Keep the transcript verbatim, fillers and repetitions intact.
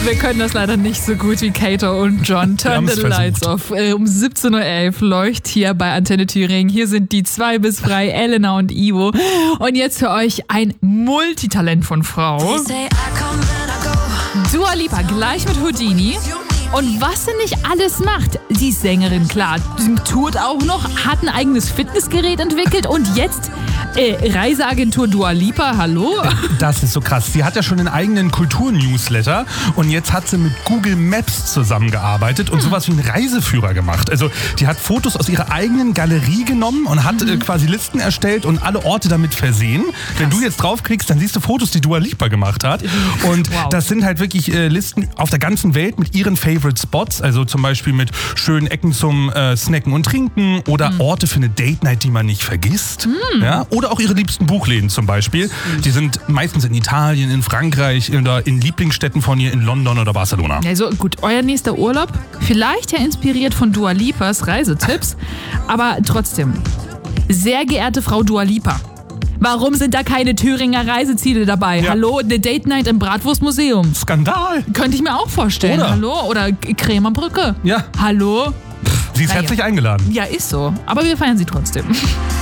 Wir können das leider nicht so gut wie Kato und John. Turn the lights off. Um siebzehn Uhr elf leuchtet hier bei Antenne Thüringen. Hier sind die zwei bis frei, Elena und Ivo. Und jetzt für euch ein Multitalent von Frau. Dua Lipa gleich mit Houdini. Und was sie nicht alles macht. Sie ist Sängerin, klar. Sie tourt auch noch, hat ein eigenes Fitnessgerät entwickelt und jetzt äh, Reiseagentur Dua Lipa, hallo? Das ist so krass. Sie hat ja schon einen eigenen Kultur-Newsletter und jetzt hat sie mit Google Maps zusammengearbeitet und hm. sowas wie einen Reiseführer gemacht. Also die hat Fotos aus ihrer eigenen Galerie genommen und hat mhm. äh, quasi Listen erstellt und alle Orte damit versehen. Krass. Wenn du jetzt draufklickst, dann siehst du Fotos, die Dua Lipa gemacht hat. Und wow. das sind halt wirklich äh, Listen auf der ganzen Welt mit ihren Favorite Spots, also zum Beispiel mit schönen Ecken zum äh, Snacken und Trinken oder mm. Orte für eine Date Night, die man nicht vergisst. Mm. Ja? Oder auch ihre liebsten Buchläden zum Beispiel. Mm. Die sind meistens in Italien, in Frankreich oder in Lieblingsstädten von ihr in London oder Barcelona. Also gut, euer nächster Urlaub, vielleicht ja inspiriert von Dua Lipas Reisetipps, aber trotzdem, sehr geehrte Frau Dua Lipa, warum sind da keine Thüringer Reiseziele dabei? Ja. Hallo, eine Date Night im Bratwurstmuseum. Skandal. Könnte ich mir auch vorstellen. Oder? Hallo? Oder Krämerbrücke. Ja. Hallo? Sie ist herzlich eingeladen. Ja, ist so. Aber wir feiern sie trotzdem.